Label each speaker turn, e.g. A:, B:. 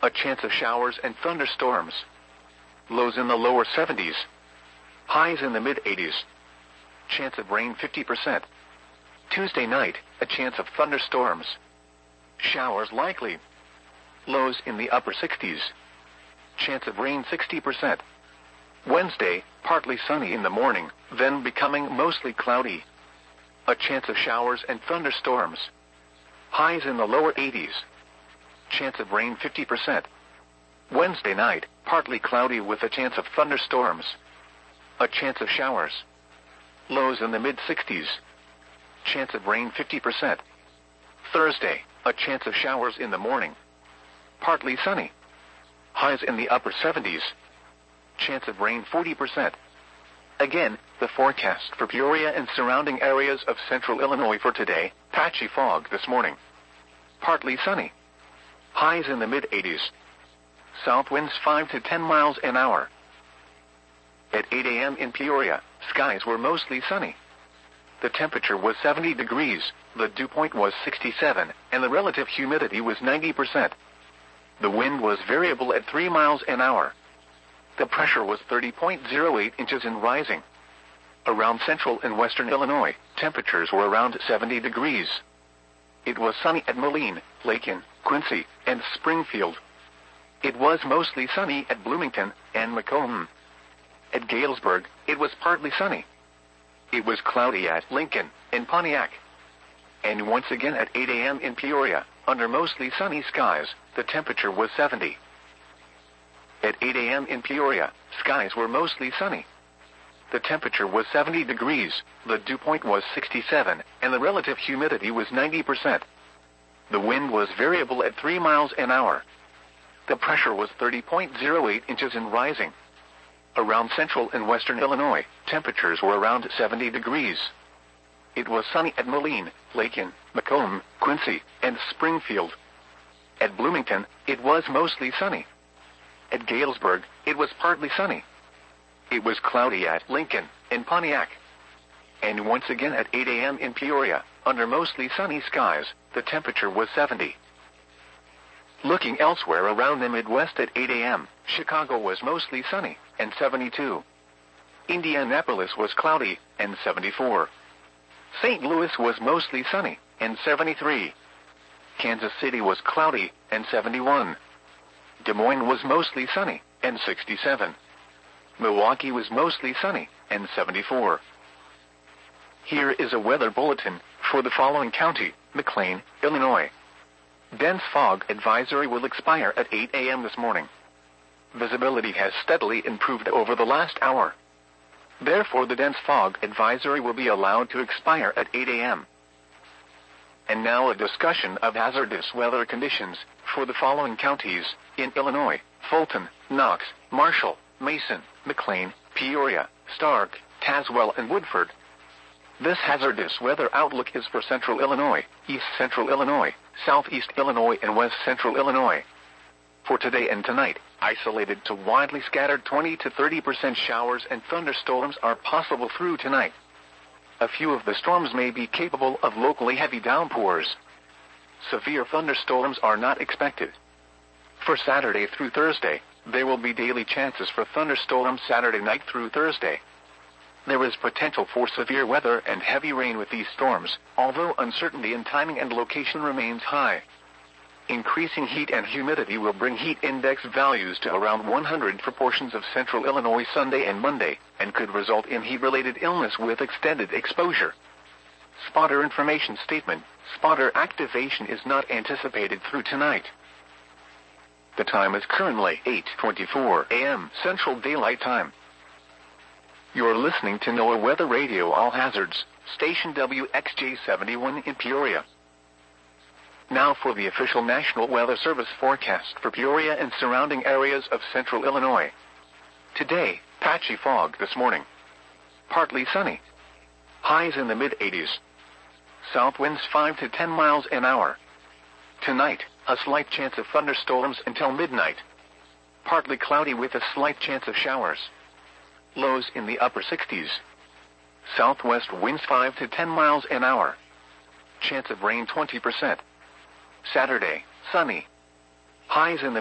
A: A chance of showers and thunderstorms. Lows in the lower 70s. Highs in the mid-80s. Chance of rain 50%. Tuesday night, a chance of thunderstorms. Showers likely. Lows in the upper 60s. Chance of rain 60%. Wednesday, partly sunny in the morning, then becoming mostly cloudy. A chance of showers and thunderstorms. Highs in the lower 80s. Chance of rain 50%. Wednesday night, partly cloudy with a chance of thunderstorms. A chance of showers. Lows in the mid-60s. Chance of rain 50%. Thursday, a chance of showers in the morning. Partly sunny. Highs in the upper 70s. Chance of rain 40%. Again, the forecast for Peoria and surrounding areas of central Illinois for today: patchy fog this morning. Partly sunny. Highs in the mid-80s. South winds 5 to 10 miles an hour. At 8 a.m. in Peoria, skies were mostly sunny. The temperature was 70 degrees, the dew point was 67, and the relative humidity was 90%. The wind was variable at 3 miles an hour. The pressure was 30.08 inches and rising. Around central and western Illinois, temperatures were around 70 degrees. It was sunny at Moline, Lakin, Quincy, and Springfield. It was mostly sunny at Bloomington and Macomb. At Galesburg, it was partly sunny. It was cloudy at Lincoln and Pontiac. And once again at 8 a.m. in Peoria, under mostly sunny skies, the temperature was 70. At 8 a.m. in Peoria, skies were mostly sunny. The temperature was 70 degrees, the dew point was 67, and the relative humidity was 90%. The wind was variable at 3 miles an hour. The pressure was 30.08 inches and rising. Around central and western Illinois, temperatures were around 70 degrees. It was sunny at Moline, Lakin, Macomb, Quincy, and Springfield. At Bloomington, it was mostly sunny. At Galesburg, it was partly sunny. It was cloudy at Lincoln and Pontiac. And once again at 8 a.m. in Peoria, under mostly sunny skies, the temperature was 70. Looking elsewhere around the Midwest at 8 a.m., Chicago was mostly sunny, and 72. Indianapolis was cloudy, and 74. St. Louis was mostly sunny, and 73. Kansas City was cloudy, and 71. Des Moines was mostly sunny, and 67. Milwaukee was mostly sunny, and 74. Here is a weather bulletin for the following county: McLean, Illinois. Dense fog advisory will expire at 8 a.m. this morning. Visibility has steadily improved over the last hour. Therefore, the dense fog advisory will be allowed to expire at 8 a.m. And now a discussion of hazardous weather conditions for the following counties in Illinois: Fulton, Knox, Marshall, Mason, McLean, Peoria, Stark, Tazewell, and Woodford. This hazardous weather outlook is for central Illinois, east central Illinois, southeast Illinois, and west central Illinois. For today and tonight, isolated to widely scattered 20 to 30% showers and thunderstorms are possible through tonight. A few of the storms may be capable of locally heavy downpours. Severe thunderstorms are not expected. For Saturday through Thursday, there will be daily chances for thunderstorms Saturday night through Thursday. There is potential for severe weather and heavy rain with these storms, although uncertainty in timing and location remains high. Increasing heat and humidity will bring heat index values to around 100 for portions of central Illinois Sunday and Monday, and could result in heat-related illness with extended exposure. Spotter information statement: spotter activation is not anticipated through tonight. The time is currently 8:24 a.m. Central Daylight Time. You're listening to NOAA Weather Radio All Hazards, station WXJ71 in Peoria. Now for the official National Weather Service forecast for Peoria and surrounding areas of central Illinois. Today, patchy fog this morning. Partly sunny. Highs in the mid-80s. South winds 5 to 10 miles an hour. Tonight, a slight chance of thunderstorms until midnight. Partly cloudy with a slight chance of showers. Lows in the upper 60s. Southwest winds 5 to 10 miles an hour. Chance of rain 20%. Saturday, sunny. Highs in the